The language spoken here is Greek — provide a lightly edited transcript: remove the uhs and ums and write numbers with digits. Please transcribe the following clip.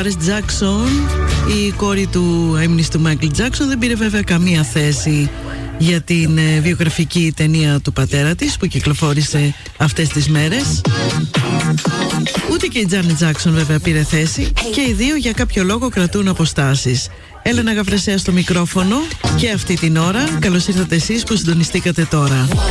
Πάρις Τζάκσον, η κόρη του έμνηστου Μάικλ Τζάκσον, δεν πήρε βέβαια καμία θέση για την βιογραφική ταινία του πατέρα της που κυκλοφόρησε αυτές τις μέρες. Ούτε και η Τζάνετ Τζάκσον βέβαια πήρε θέση και οι δύο για κάποιο λόγο κρατούν αποστάσεις. Έλενα Γαβρεσέα στο μικρόφωνο και αυτή την ώρα. Καλώς ήρθατε εσείς που συντονιστήκατε τώρα.